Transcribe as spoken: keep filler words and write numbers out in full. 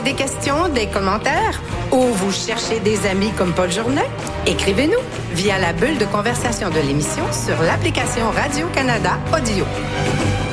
des questions, des commentaires ou vous cherchez des amis comme Paul Journet? Écrivez-nous via la bulle de conversation de l'émission sur l'application Radio-Canada Audio.